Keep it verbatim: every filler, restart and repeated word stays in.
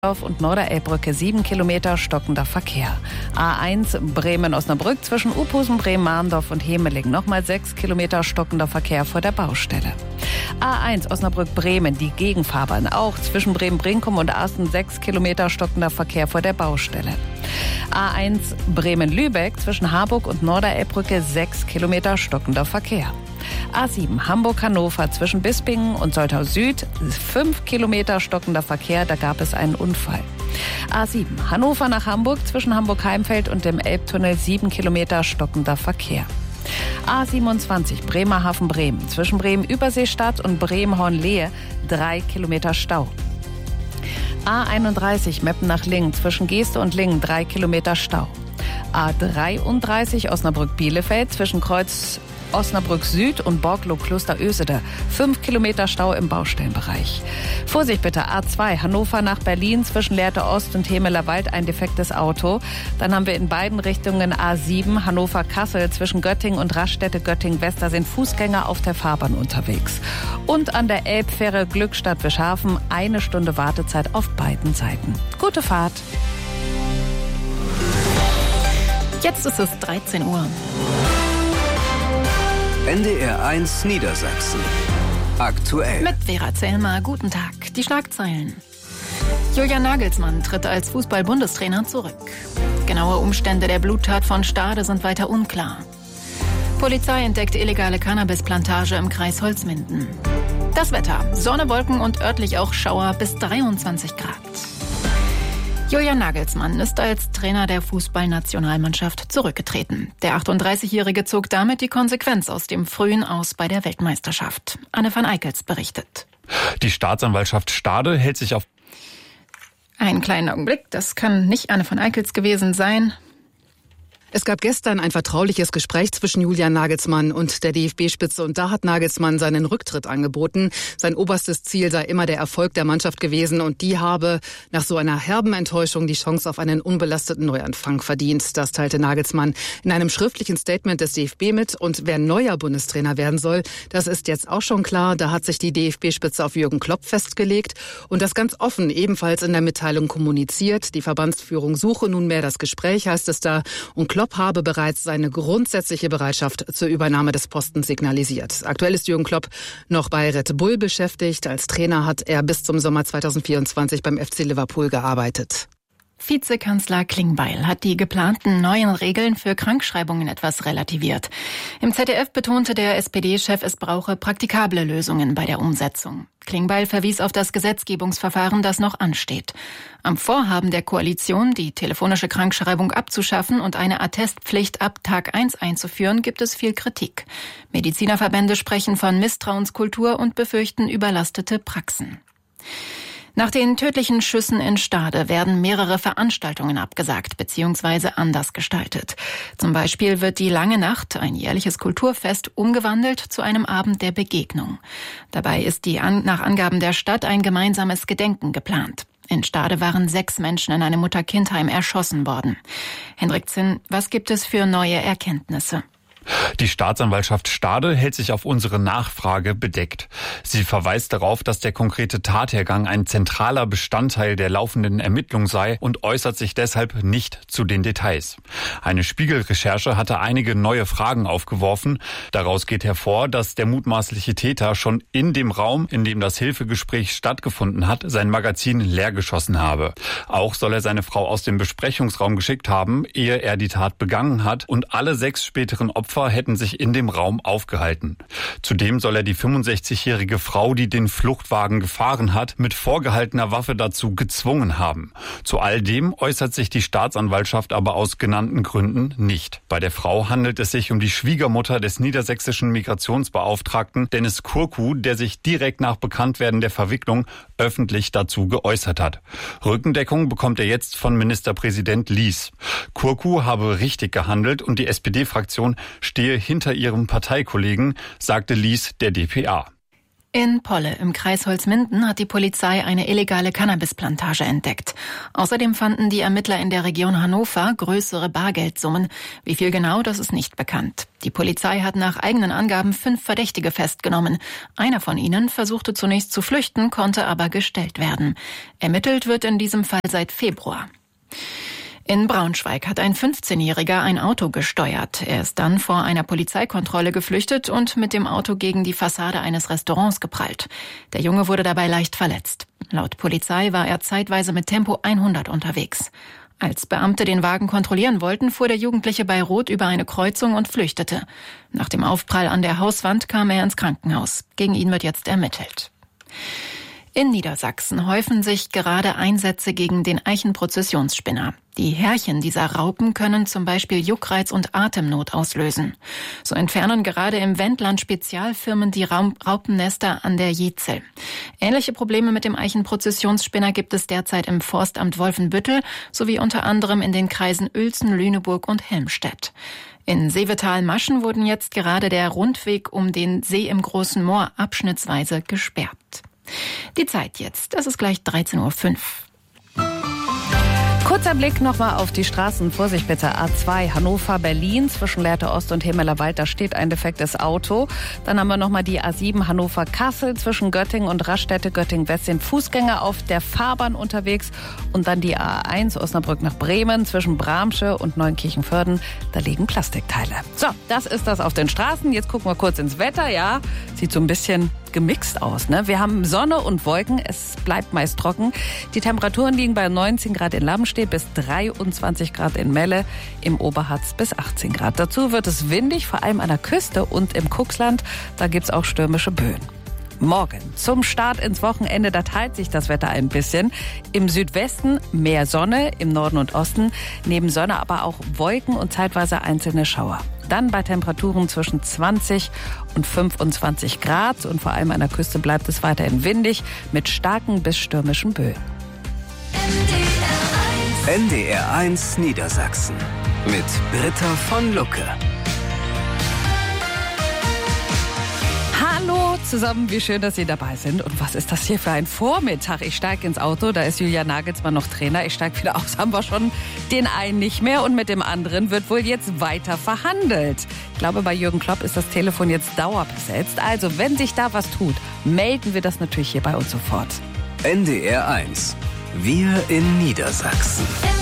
und Norderelbbrücke sieben Kilometer stockender Verkehr. A eins Bremen-Osnabrück zwischen Uphusen, Bremen-Marndorf und Hemeling nochmal sechs Kilometer stockender Verkehr vor der Baustelle. A eins Osnabrück-Bremen, die Gegenfahrbahn, auch zwischen Bremen-Brinkum und Asten sechs Kilometer stockender Verkehr vor der Baustelle. A eins Bremen-Lübeck zwischen Harburg und Norderelbbrücke sechs Kilometer stockender Verkehr. A sieben Hamburg-Hannover zwischen Bispingen und Soltau Süd fünf Kilometer stockender Verkehr, da gab es einen Unfall. A sieben Hannover nach Hamburg zwischen Hamburg-Heimfeld und dem Elbtunnel sieben Kilometer stockender Verkehr. A siebenundzwanzig Bremerhaven-Bremen zwischen Bremen-Überseestadt und Bremen-Hornlehe drei Kilometer Stau. A einunddreißig Meppen nach Lingen zwischen Geeste und Lingen drei Kilometer Stau. A dreiunddreißig Osnabrück-Bielefeld zwischen Kreuz Osnabrück Süd und Borglo-Kloster-Ösede. Fünf Kilometer Stau im Baustellenbereich. Vorsicht bitte, A zwei Hannover nach Berlin zwischen Lehrte Ost und Hemeler Wald ein defektes Auto. Dann haben wir in beiden Richtungen A sieben Hannover-Kassel zwischen Göttingen und Raststätte Göttingen-West. Da sind Fußgänger auf der Fahrbahn unterwegs. Und an der Elbfähre Glückstadt-Wischhafen eine Stunde Wartezeit auf beiden Seiten. Gute Fahrt. Jetzt ist es dreizehn Uhr. N D R eins Niedersachsen. Aktuell. Mit Vera Zellmer. Guten Tag. Die Schlagzeilen. Julian Nagelsmann tritt als Fußball-Bundestrainer zurück. Genaue Umstände der Bluttat von Stade sind weiter unklar. Polizei entdeckt illegale Cannabisplantage im Kreis Holzminden. Das Wetter. Sonne, Wolken und örtlich auch Schauer bis dreiundzwanzig Grad. Julian Nagelsmann ist als Trainer der Fußballnationalmannschaft zurückgetreten. Der achtunddreißigjährige zog damit die Konsequenz aus dem frühen Aus bei der Weltmeisterschaft. Anne van Eickels berichtet. Die Staatsanwaltschaft Stade hält sich auf... Einen kleinen Augenblick, das kann nicht Anne van Eickels gewesen sein. Es gab gestern ein vertrauliches Gespräch zwischen Julian Nagelsmann und der D F B-Spitze und da hat Nagelsmann seinen Rücktritt angeboten. Sein oberstes Ziel sei immer der Erfolg der Mannschaft gewesen und die habe nach so einer herben Enttäuschung die Chance auf einen unbelasteten Neuanfang verdient. Das teilte Nagelsmann in einem schriftlichen Statement des D F B mit und wer neuer Bundestrainer werden soll, das ist jetzt auch schon klar. Da hat sich die D F B-Spitze auf Jürgen Klopp festgelegt und das ganz offen ebenfalls in der Mitteilung kommuniziert. Die Verbandsführung suche nunmehr das Gespräch, heißt es da, und Klopp Klopp habe bereits seine grundsätzliche Bereitschaft zur Übernahme des Postens signalisiert. Aktuell ist Jürgen Klopp noch bei Red Bull beschäftigt. Als Trainer hat er bis zum Sommer zweitausendvierundzwanzig beim F C Liverpool gearbeitet. Vizekanzler Klingbeil hat die geplanten neuen Regeln für Krankschreibungen etwas relativiert. Im Z D F betonte der S P D-Chef, es brauche praktikable Lösungen bei der Umsetzung. Klingbeil verwies auf das Gesetzgebungsverfahren, das noch ansteht. Am Vorhaben der Koalition, die telefonische Krankschreibung abzuschaffen und eine Attestpflicht ab Tag eins einzuführen, gibt es viel Kritik. Medizinerverbände sprechen von Misstrauenskultur und befürchten überlastete Praxen. Nach den tödlichen Schüssen in Stade werden mehrere Veranstaltungen abgesagt bzw. anders gestaltet. Zum Beispiel wird die Lange Nacht, ein jährliches Kulturfest, umgewandelt zu einem Abend der Begegnung. Dabei ist die an, nach Angaben der Stadt ein gemeinsames Gedenken geplant. In Stade waren sechs Menschen in einem Mutter-Kind-Heim erschossen worden. Hendrik Zinn, was gibt es für neue Erkenntnisse? Die Staatsanwaltschaft Stade hält sich auf unsere Nachfrage bedeckt. Sie verweist darauf, dass der konkrete Tathergang ein zentraler Bestandteil der laufenden Ermittlung sei und äußert sich deshalb nicht zu den Details. Eine Spiegel-Recherche hatte einige neue Fragen aufgeworfen. Daraus geht hervor, dass der mutmaßliche Täter schon in dem Raum, in dem das Hilfegespräch stattgefunden hat, sein Magazin leergeschossen habe. Auch soll er seine Frau aus dem Besprechungsraum geschickt haben, ehe er die Tat begangen hat, und alle sechs späteren Opfer hätten sich in dem Raum aufgehalten. Zudem soll er die fünfundsechzigjährige Frau, die den Fluchtwagen gefahren hat, mit vorgehaltener Waffe dazu gezwungen haben. Zu all dem äußert sich die Staatsanwaltschaft aber aus genannten Gründen nicht. Bei der Frau handelt es sich um die Schwiegermutter des niedersächsischen Migrationsbeauftragten Dennis Kurku, der sich direkt nach Bekanntwerden der Verwicklung öffentlich dazu geäußert hat. Rückendeckung bekommt er jetzt von Ministerpräsident Lies. Kurku habe richtig gehandelt und die S P D-Fraktion stehe hinter ihrem Parteikollegen, sagte Lies der D P A. In Polle im Kreis Holzminden hat die Polizei eine illegale Cannabisplantage entdeckt. Außerdem fanden die Ermittler in der Region Hannover größere Bargeldsummen. Wie viel genau, das ist nicht bekannt. Die Polizei hat nach eigenen Angaben fünf Verdächtige festgenommen. Einer von ihnen versuchte zunächst zu flüchten, konnte aber gestellt werden. Ermittelt wird in diesem Fall seit Februar. In Braunschweig hat ein fünfzehnjähriger ein Auto gesteuert. Er ist dann vor einer Polizeikontrolle geflüchtet und mit dem Auto gegen die Fassade eines Restaurants geprallt. Der Junge wurde dabei leicht verletzt. Laut Polizei war er zeitweise mit Tempo hundert unterwegs. Als Beamte den Wagen kontrollieren wollten, fuhr der Jugendliche bei Rot über eine Kreuzung und flüchtete. Nach dem Aufprall an der Hauswand kam er ins Krankenhaus. Gegen ihn wird jetzt ermittelt. In Niedersachsen häufen sich gerade Einsätze gegen den Eichenprozessionsspinner. Die Härchen dieser Raupen können zum Beispiel Juckreiz und Atemnot auslösen. So entfernen gerade im Wendland Spezialfirmen die Raum- Raupennester an der Jezel. Ähnliche Probleme mit dem Eichenprozessionsspinner gibt es derzeit im Forstamt Wolfenbüttel sowie unter anderem in den Kreisen Uelzen, Lüneburg und Helmstedt. In Seevetal-Maschen wurden jetzt gerade der Rundweg um den See im Großen Moor abschnittsweise gesperrt. Die Zeit jetzt, das ist gleich dreizehn Uhr fünf. Kurzer Blick nochmal auf die Straßen. Vorsicht bitte, A zwei Hannover-Berlin zwischen Lehrte Ost und Hemelerwald, da steht ein defektes Auto. Dann haben wir nochmal die A sieben Hannover-Kassel zwischen Göttingen und Raststätte, Göttingen-West sind Fußgänger auf der Fahrbahn unterwegs. Und dann die A eins Osnabrück nach Bremen zwischen Bramsche und Neunkirchen-Vörden, da liegen Plastikteile. So, das ist das auf den Straßen. Jetzt gucken wir kurz ins Wetter, ja, sieht so ein bisschen gemixt aus, ne? Wir haben Sonne und Wolken, es bleibt meist trocken. Die Temperaturen liegen bei neunzehn Grad in Lamstedt bis dreiundzwanzig Grad in Melle, im Oberharz bis achtzehn Grad. Dazu wird es windig, vor allem an der Küste und im Kuxland, da gibt's auch stürmische Böen. Morgen zum Start ins Wochenende, da teilt sich das Wetter ein bisschen. Im Südwesten mehr Sonne, im Norden und Osten neben Sonne aber auch Wolken und zeitweise einzelne Schauer. Dann bei Temperaturen zwischen zwanzig und fünfundzwanzig Grad und vor allem an der Küste bleibt es weiterhin windig mit starken bis stürmischen Böen. N D R eins Niedersachsen mit Britta von Lucke. Hallo zusammen, wie schön, dass Sie dabei sind. Und was ist das hier für ein Vormittag? Ich steige ins Auto, da ist Julian Nagelsmann noch Trainer. Ich steige wieder aus, haben wir schon den einen nicht mehr. Und mit dem anderen wird wohl jetzt weiter verhandelt. Ich glaube, bei Jürgen Klopp ist das Telefon jetzt dauerbesetzt. Also, wenn sich da was tut, melden wir das natürlich hier bei uns sofort. N D R eins. Wir in Niedersachsen.